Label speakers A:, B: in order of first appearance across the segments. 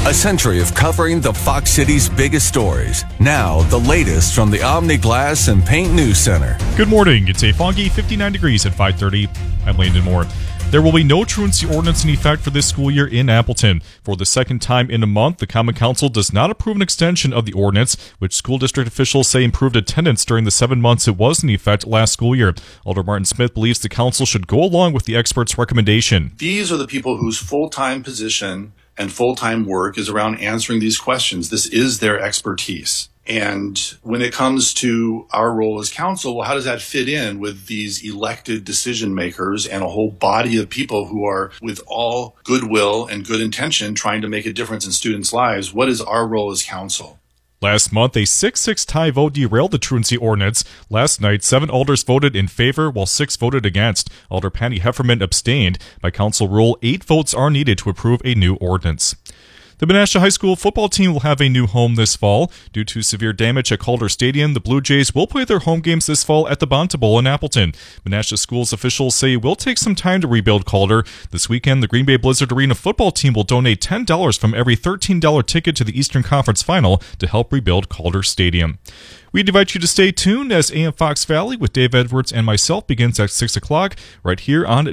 A: A century of covering the Fox City's biggest stories. Now, the latest from the Omni Glass and Paint News Center.
B: Good morning. It's a foggy 59 degrees at 5:30. I'm Landon Moore. There will be no truancy ordinance in effect for this school year in Appleton. For the second time in a month, the Common Council does not approve an extension of the ordinance, which school district officials say improved attendance during the 7 months it was in effect last school year. Alder Martin Smith believes the council should go along with the experts' recommendation.
C: These are the people whose full-time position and full-time work is around answering these questions. This is their expertise. And when it comes to our role as council, well, how does that fit in with these elected decision makers and a whole body of people who are, with all goodwill and good intention, trying to make a difference in students' lives? What is our role as council?
B: Last month, a 6-6 tie vote derailed the truancy ordinance. Last night, 7 alders voted in favor, while 6 voted against. Alder Patty Hefferman abstained. By council rule, 8 votes are needed to approve a new ordinance. The Menasha High School football team will have a new home this fall. Due to severe damage at Calder Stadium, the Blue Jays will play their home games this fall at the Bonta Bowl in Appleton. Menasha Schools officials say it will take some time to rebuild Calder. This weekend, the Green Bay Blizzard Arena football team will donate $10 from every $13 ticket to the Eastern Conference Final to help rebuild Calder Stadium. We invite you to stay tuned as AM Fox Valley with Dave Edwards and myself begins at 6 o'clock right here on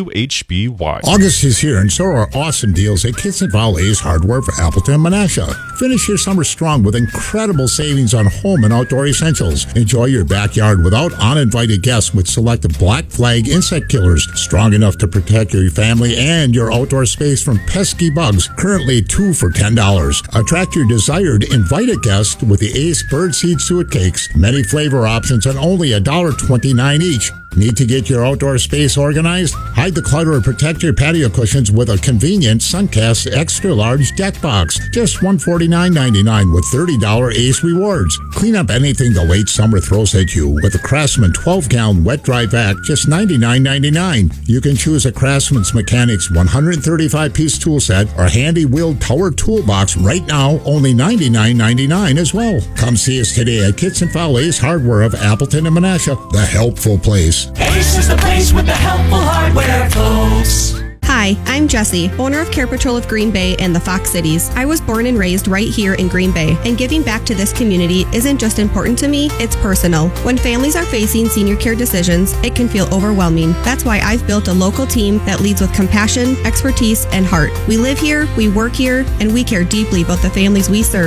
B: WHBY.
D: August is here, and so are awesome deals at Kitson Valley's Hardware for Appleton and Menasha. Finish your summer strong with incredible savings on home and outdoor essentials. Enjoy your backyard without uninvited guests with selected Black Flag insect killers, strong enough to protect your family and your outdoor space from pesky bugs. Currently 2 for $10. Attract your desired invited guests with the Ace Birdseed Suet Cakes. Many flavor options and only $1.29 each. Need to get your outdoor space organized? Hide the clutter and protect your patio cushions with a convenient Suncast Extra Large Deck Box. Just $149.99 with $30 Ace Rewards. Clean up anything the late summer throws at you with a Craftsman 12-gallon wet-dry vac, just $99.99. You can choose a Craftsman's Mechanics 135-piece tool set or handy wheeled power toolbox right now, only $99.99 as well. Come see us today at Kitson Valley's Hardware of Appleton and Menasha, the helpful place.
E: Ace is the place with the helpful hardware, folks.
F: Hi, I'm Jessie, owner of Care Patrol of Green Bay and the Fox Cities. I was born and raised right here in Green Bay, and giving back to this community isn't just important to me, it's personal. When families are facing senior care decisions, it can feel overwhelming. That's why I've built a local team that leads with compassion, expertise, and heart. We live here, we work here, and we care deeply about the families we serve.